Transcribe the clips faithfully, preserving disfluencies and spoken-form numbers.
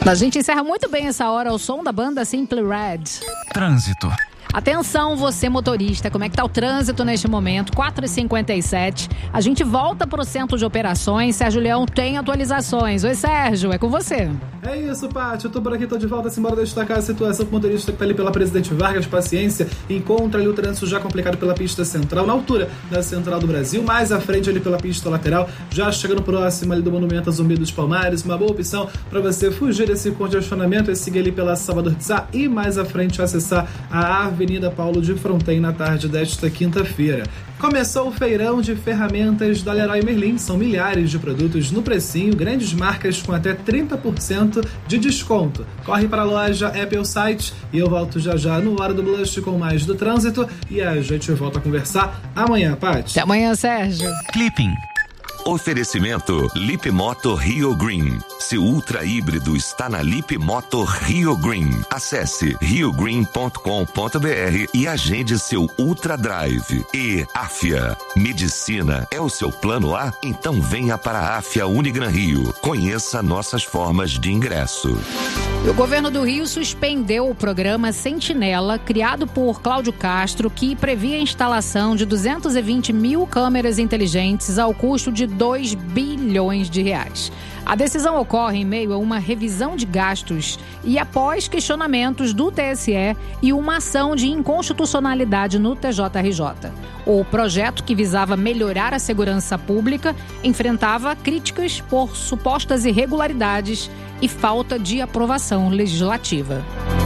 A gente encerra muito bem essa hora ao som da banda Simply Red. Trânsito. Atenção, você motorista, como é que tá o trânsito neste momento? quatro e cinquenta e sete. A gente volta pro centro de operações. Sérgio Leão tem atualizações. Oi, Sérgio, é com você. É isso, Paty. Eu tô por aqui, tô de volta. Simbora destacar a situação do motorista que tá ali pela Presidente Vargas. Paciência. Encontra ali o trânsito já complicado pela pista central, na altura da Central do Brasil. Mais à frente ali pela pista lateral, já chegando próximo ali do Monumento a Zumbi dos Palmares. Uma boa opção para você fugir desse congestionamento e seguir ali pela Salvador de Sá e mais à frente acessar a Avenida Paulo de Fronten na tarde desta quinta-feira. Começou o feirão de ferramentas da Leroy Merlin. São milhares de produtos no precinho, grandes marcas com até trinta por cento de desconto. Corre para a loja Apple Site e eu volto já já no Hora do Blush com mais do trânsito e a gente volta a conversar amanhã, Paty. Até amanhã, Sérgio. Clipping. Oferecimento Lip Motor Rio Green. Seu ultra híbrido está na Lip Motor Rio Green. Acesse rio green ponto com ponto b r e agende seu Ultra Drive. E Afia. Medicina é o seu plano A? Então venha para a Afia Unigran Rio. Conheça nossas formas de ingresso. O governo do Rio suspendeu o programa Sentinela, criado por Cláudio Castro, que previa a instalação de duzentos e vinte mil câmeras inteligentes ao custo de dois bilhões de reais. A decisão ocorre em meio a uma revisão de gastos e após questionamentos do T S E e uma ação de inconstitucionalidade no T J R J. O projeto, que visava melhorar a segurança pública, enfrentava críticas por supostas irregularidades e falta de aprovação legislativa.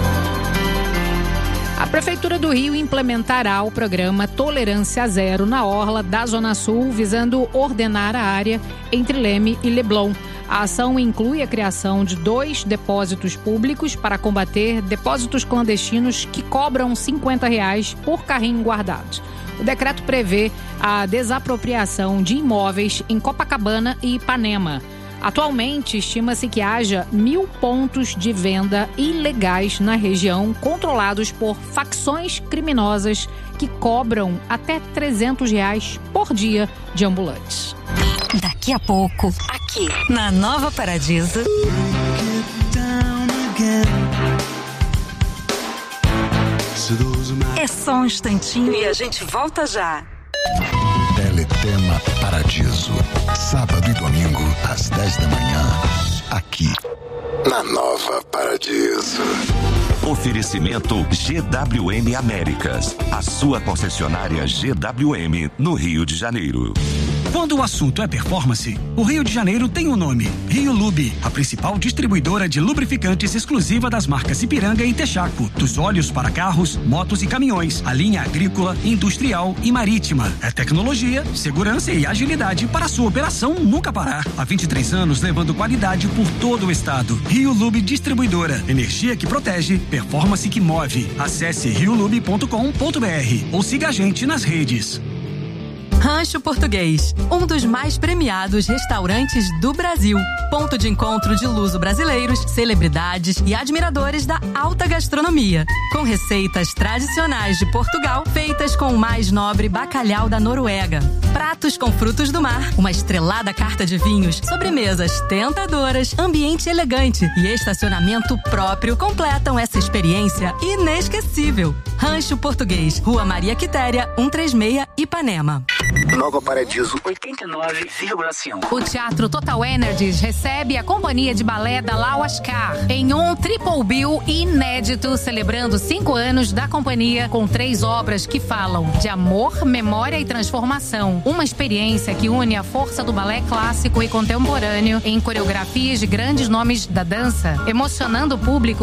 A Prefeitura do Rio implementará o programa Tolerância Zero na orla da Zona Sul, visando ordenar a área entre Leme e Leblon. A ação inclui a criação de dois depósitos públicos para combater depósitos clandestinos que cobram cinquenta reais por carrinho guardado. O decreto prevê a desapropriação de imóveis em Copacabana e Ipanema. Atualmente, estima-se que haja mil pontos de venda ilegais na região, controlados por facções criminosas que cobram até trezentos reais por dia de ambulantes. Daqui a pouco, aqui na Nova Paradiso. É só um instantinho e a gente volta já. Teletema Paradiso. Sábado e domingo, às dez da manhã. Aqui, na Nova Paradiso. Oferecimento G W M Américas. A sua concessionária G W M no Rio de Janeiro. Quando o assunto é performance, o Rio de Janeiro tem um nome: Rio Lube, a principal distribuidora de lubrificantes exclusiva das marcas Ipiranga e Texaco. Dos óleos para carros, motos e caminhões, a linha agrícola, industrial e marítima. É tecnologia, segurança e agilidade para a sua operação nunca parar. Há vinte e três anos levando qualidade por todo o estado. Rio Lube Distribuidora. Energia que protege, performance que move. Acesse rio lube ponto com ponto b r ou siga a gente nas redes. Rancho Português, um dos mais premiados restaurantes do Brasil. Ponto de encontro de luso-brasileiros, celebridades e admiradores da alta gastronomia. Com receitas tradicionais de Portugal, feitas com o mais nobre bacalhau da Noruega. Pratos com frutos do mar, uma estrelada carta de vinhos, sobremesas tentadoras, ambiente elegante e estacionamento próprio completam essa experiência inesquecível. Rancho Português, Rua Maria Quitéria, cento e trinta e seis, Ipanema. Nova Paradiso oitenta e nove vírgula cinco. O Teatro Total Energies recebe a companhia de balé da Lauascar em um triple bill inédito, celebrando cinco anos da companhia, com três obras que falam de amor, memória e transformação. Uma experiência que une a força do balé clássico e contemporâneo em coreografias de grandes nomes da dança, emocionando o público